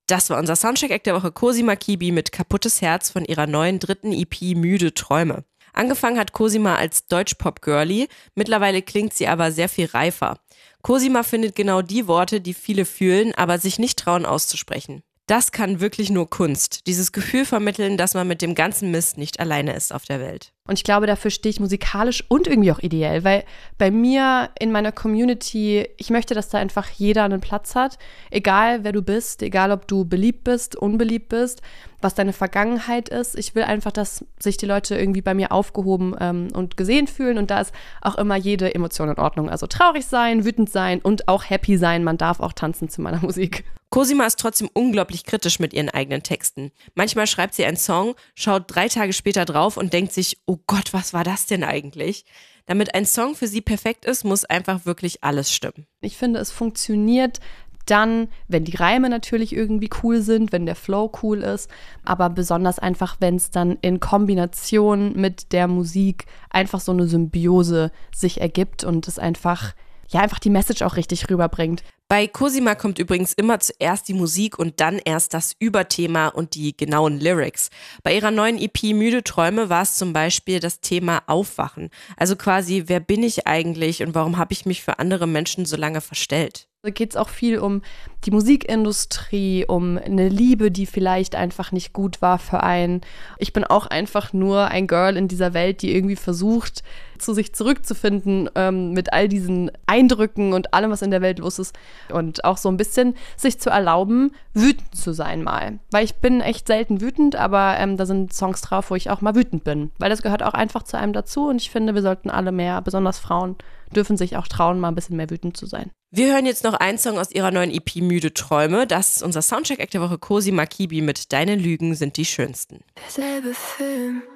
Das war unser Soundcheck-Act der Woche. Cosima Kibi mit Kaputtes Herz von ihrer neuen 3. EP Müde Träume. Angefangen hat Cosima als Deutschpop-Girlie, mittlerweile klingt sie aber sehr viel reifer. Cosima findet genau die Worte, die viele fühlen, aber sich nicht trauen auszusprechen. Das kann wirklich nur Kunst. Dieses Gefühl vermitteln, dass man mit dem ganzen Mist nicht alleine ist auf der Welt. Und ich glaube, dafür stehe ich musikalisch und irgendwie auch ideell, weil bei mir in meiner Community, ich möchte, dass da einfach jeder einen Platz hat, egal wer du bist, egal ob du beliebt bist, unbeliebt bist, was deine Vergangenheit ist. Ich will einfach, dass sich die Leute irgendwie bei mir aufgehoben und gesehen fühlen und da ist auch immer jede Emotion in Ordnung. Also traurig sein, wütend sein und auch happy sein. Man darf auch tanzen zu meiner Musik. Cosima ist trotzdem unglaublich kritisch mit ihren eigenen Texten. Manchmal schreibt sie einen Song, schaut 3 Tage später drauf und denkt sich, oh Gott, was war das denn eigentlich? Damit ein Song für sie perfekt ist, muss einfach wirklich alles stimmen. Ich finde, es funktioniert dann, wenn die Reime natürlich irgendwie cool sind, wenn der Flow cool ist, aber besonders einfach, wenn es dann in Kombination mit der Musik einfach so eine Symbiose sich ergibt und es einfach die Message auch richtig rüberbringt. Bei Cosima kommt übrigens immer zuerst die Musik und dann erst das Überthema und die genauen Lyrics. Bei ihrer neuen EP Müde Träume war es zum Beispiel das Thema Aufwachen. Also quasi, wer bin ich eigentlich und warum habe ich mich für andere Menschen so lange verstellt? Da geht es auch viel um die Musikindustrie, um eine Liebe, die vielleicht einfach nicht gut war für einen. Ich bin auch einfach nur ein Girl in dieser Welt, die irgendwie versucht, zu sich zurückzufinden mit all diesen Eindrücken und allem, was in der Welt los ist. Und auch so ein bisschen sich zu erlauben, wütend zu sein mal. Weil ich bin echt selten wütend, aber da sind Songs drauf, wo ich auch mal wütend bin. Weil das gehört auch einfach zu einem dazu und ich finde, wir sollten alle mehr, besonders Frauen, dürfen sich auch trauen, mal ein bisschen mehr wütend zu sein. Wir hören jetzt noch einen Song aus ihrer neuen EP Müde Träume. Das ist unser Soundcheck-Act der Woche. Cosima Kibi mit Deine Lügen sind die schönsten. Derselbe Film.